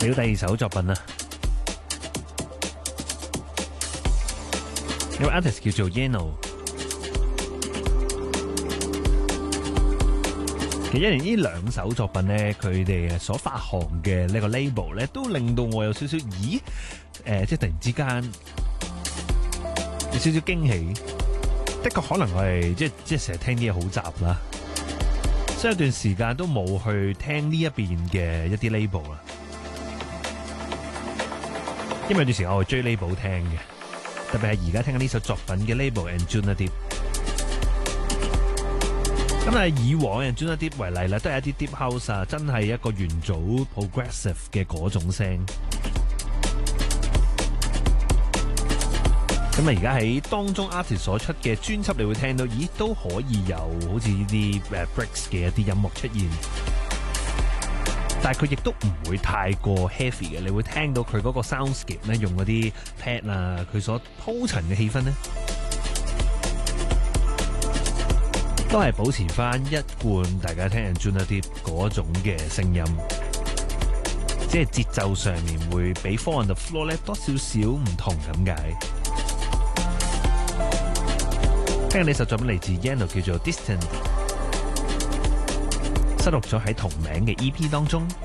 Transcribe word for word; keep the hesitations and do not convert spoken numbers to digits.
嚟到第二首作品啦，有個 artist 叫做 Yano。其實一連呢兩首作品咧，佢哋所發行嘅呢個 label 咧，都令到我有少少咦，誒、呃，即係突然之間有少少驚喜。的確可能我係即係即係成日聽啲嘢好雜啦，所以有段時間都冇去聽呢一邊嘅一啲 label 啦。因為有段時間我係追 label 聽嘅，特別係而家聽緊呢首作品嘅 label Anjuna Deep。咁啊，以往 Anjuna Deep 為例啦，都係一啲 deep house 啊，真係一個元祖 progressive 嘅嗰種聲。咁啊，而家喺當中 artist 所出嘅專輯，你會聽到，咦，都可以有好似呢啲誒 breaks 嘅一啲音樂出現。但係佢亦都唔會太過 heavy 嘅，你會聽到佢嗰個 soundscape 咧，用嗰啲 pad 啊，佢所鋪陳嘅氣氛咧，都係保持翻一貫大家聽 Anjuna Deep 嗰種嘅聲音，即係節奏上面會比 Four on the Floor 咧多少少唔同咁解。聽緊呢首作品嚟自 Yano 叫做 Distant， 收錄咗喺同名嘅 E P 當中。